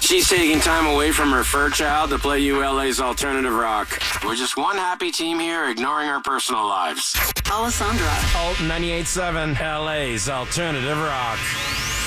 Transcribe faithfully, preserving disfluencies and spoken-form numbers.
She's taking time away from her fur child to play you L A's alternative rock. We're just one happy team here, ignoring our personal lives. Alessandra. Alt ninety-eight point seven, L A's alternative rock.